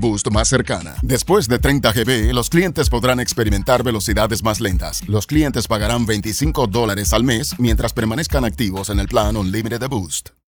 Boost más cercana. Después de 30 GB, los clientes podrán experimentar velocidades más lentas. Los clientes pagarán $25 al mes mientras permanezcan activos en el plan Unlimited de Boost.